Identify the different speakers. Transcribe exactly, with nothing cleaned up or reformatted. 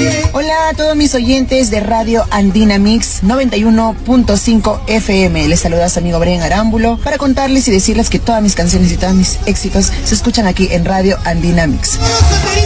Speaker 1: Hola a todos mis oyentes de Radio Andina Mix noventa y uno punto cinco F M. Les saluda a su amigo Brian Arámbulo para contarles y decirles que todas mis canciones y todos mis éxitos se escuchan aquí en Radio Andina Mix.